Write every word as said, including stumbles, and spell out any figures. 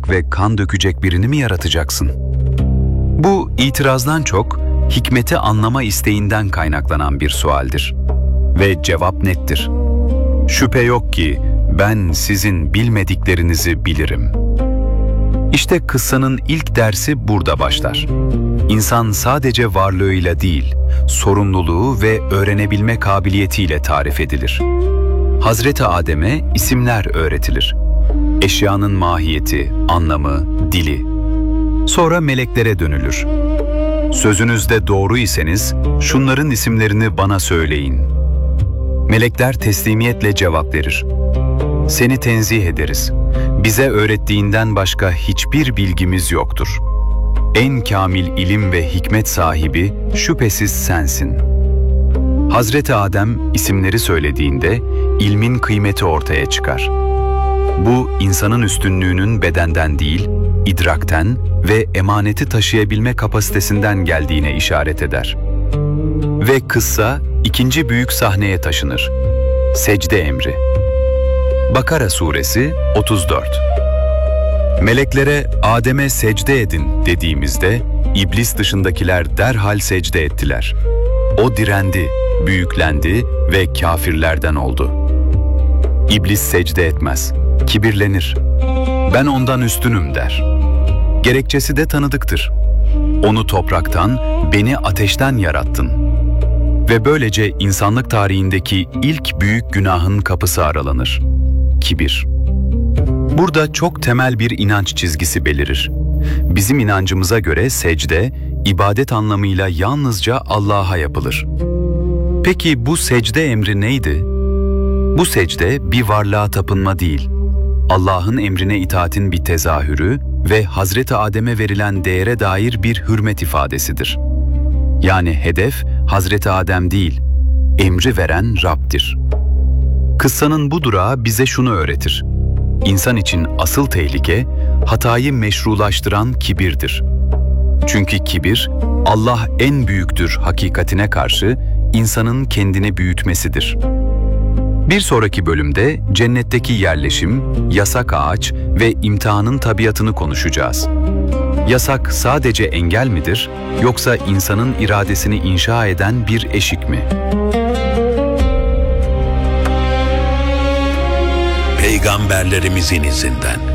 savaşacak ve kan dökecek birini mi yaratacaksın? Bu itirazdan çok hikmeti anlama isteğinden kaynaklanan bir sualdir. Ve cevap nettir. Şüphe yok ki ben sizin bilmediklerinizi bilirim. İşte kıssanın ilk dersi burada başlar. İnsan sadece varlığıyla değil, sorumluluğu ve öğrenebilme kabiliyetiyle tarif edilir. Hazreti Adem'e isimler öğretilir. Eşyanın mahiyeti, anlamı, dili. Sonra meleklere dönülür. Sözünüzde doğru iseniz şunların isimlerini bana söyleyin. Melekler teslimiyetle cevap verir. Seni tenzih ederiz. Bize öğrettiğinden başka hiçbir bilgimiz yoktur. En kamil ilim ve hikmet sahibi şüphesiz sensin. Hazreti Adem isimleri söylediğinde ilmin kıymeti ortaya çıkar. Bu insanın üstünlüğünün bedenden değil, idrakten ve emaneti taşıyabilme kapasitesinden geldiğine işaret eder. Ve kıssa ikinci büyük sahneye taşınır. Secde emri. Bakara suresi otuz dört. Meleklere Adem'e secde edin dediğimizde iblis dışındakiler derhal secde ettiler. O direndi, büyüklendi ve kafirlerden oldu. İblis secde etmez, kibirlenir. Ben ondan üstünüm der. Gerekçesi de tanıdıktır. Onu topraktan, beni ateşten yarattın. Ve böylece insanlık tarihindeki ilk büyük günahın kapısı aralanır. Kibir. Burada çok temel bir inanç çizgisi belirir. Bizim inancımıza göre secde, ibadet anlamıyla yalnızca Allah'a yapılır. Peki bu secde emri neydi? Bu secde bir varlığa tapınma değil, Allah'ın emrine itaatin bir tezahürü ve Hazreti Adem'e verilen değere dair bir hürmet ifadesidir. Yani hedef Hazreti Adem değil, emri veren Rab'dir. Kıssanın bu durağı bize şunu öğretir. İnsan için asıl tehlike, hatayı meşrulaştıran kibirdir. Çünkü kibir, Allah en büyüktür hakikatine karşı insanın kendini büyütmesidir. Bir sonraki bölümde cennetteki yerleşim, yasak ağaç ve imtihanın tabiatını konuşacağız. Yasak sadece engel midir, yoksa insanın iradesini inşa eden bir eşik mi? Peygamberlerimizin izinden